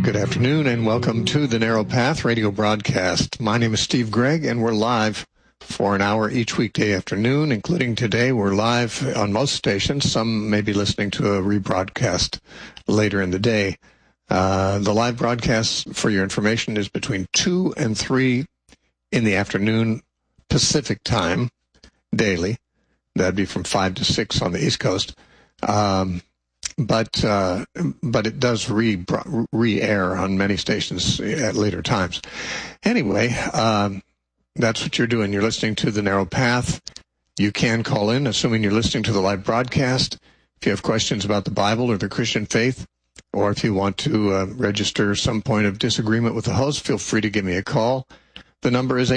Good afternoon and welcome to the Narrow Path radio broadcast. My name is Steve Gregg and we're live for an hour each weekday afternoon, including today. We're live on most stations. Some may be listening to a rebroadcast later in the day. The live broadcast, for your information, is between 2 and 3 in the afternoon Pacific time daily. That'd be from 5 to 6 on the East Coast. But it does re-air on many stations at later times. Anyway, that's what you're doing. You're listening to The Narrow Path. You can call in, assuming you're listening to the live broadcast. If you have questions about the Bible or the Christian faith, or if you want to register some point of disagreement with the host, feel free to give me a call. The number is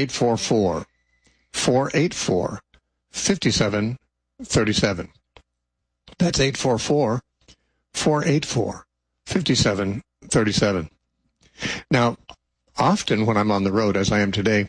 844-484-5737. That's 844-484-5737. Now, often when I'm on the road, as I am today,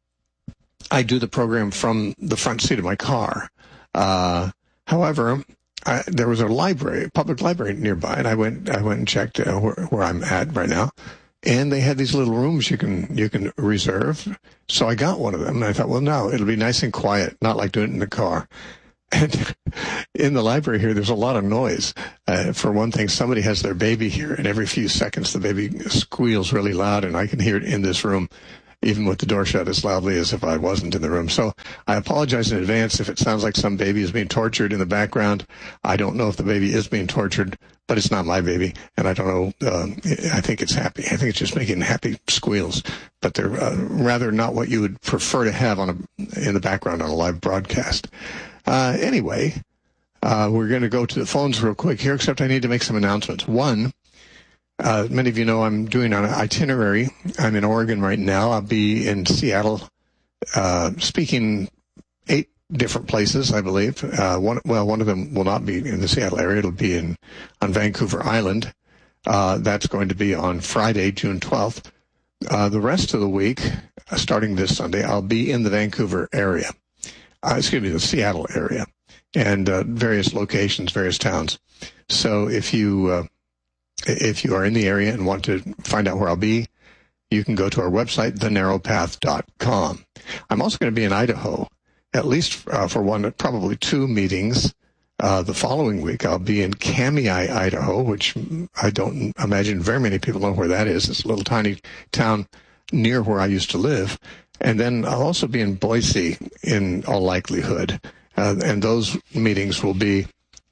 I do the program from the front seat of my car. However, there was a public library nearby, and I went and checked where I'm at right now, and they had these little rooms you can reserve. So I got one of them, and I thought, well, no, it'll be nice and quiet, not like doing it in the car. And in the library here, there's a lot of noise. For one thing, somebody has their baby here, and every few seconds the baby squeals really loud, and I can hear it in this room, even with the door shut, as loudly as if I wasn't in the room. So I apologize in advance if it sounds like some baby is being tortured in the background. I don't know if the baby is being tortured, but it's not my baby, and I don't know. I think it's happy. I think it's just making happy squeals, but they're rather not what you would prefer to have in the background on a live broadcast. Anyway, we're going to go to the phones real quick here, except I need to make some announcements. One, many of you know I'm doing an itinerary. I'm in Oregon right now. I'll be in Seattle, speaking 8 different places, I believe. One of them will not be in the Seattle area. It'll be on Vancouver Island. That's going to be on Friday, June 12th. The rest of the week, starting this Sunday, I'll be in the Vancouver area. The Seattle area, and various locations, various towns. So if you are in the area and want to find out where I'll be, you can go to our website, thenarrowpath.com. I'm also going to be in Idaho, at least for one, probably 2 meetings. The following week, I'll be in Kamiah, Idaho, which I don't imagine very many people know where that is. It's a little tiny town near where I used to live. And then I'll also be in Boise in all likelihood. And those meetings will be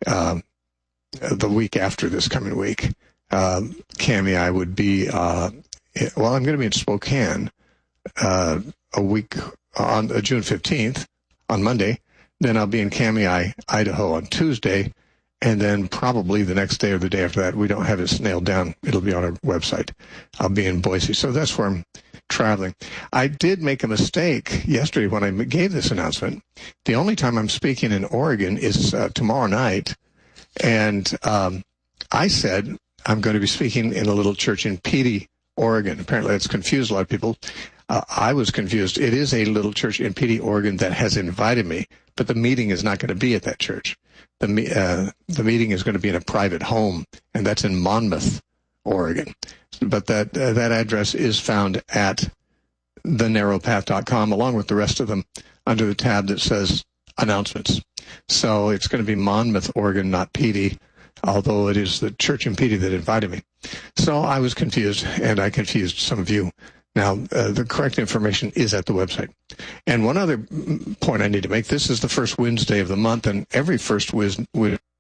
the week after this coming week. Kamiah would be, I'm going to be in Spokane a week on June 15th, on Monday. Then I'll be in Kamiah, Idaho on Tuesday. And then probably the next day or the day after that, we don't have it nailed down. It'll be on our website. I'll be in Boise. So that's where I'm traveling. I did make a mistake yesterday when I gave this announcement. The only time I'm speaking in Oregon is tomorrow night. And I said I'm going to be speaking in a little church in Petey, Oregon. Apparently that's confused a lot of people. I was confused. It is a little church in Petey, Oregon that has invited me, but the meeting is not going to be at that church. The meeting is going to be in a private home, and that's in Monmouth, Oregon. But that address is found at thenarrowpath.com, along with the rest of them, under the tab that says announcements. So it's going to be Monmouth, Oregon, not Petey, although it is the church in Petey that invited me. So I was confused, and I confused some of you. Now, the correct information is at the website. And one other point I need to make, this is the first Wednesday of the month, and every first Wednesday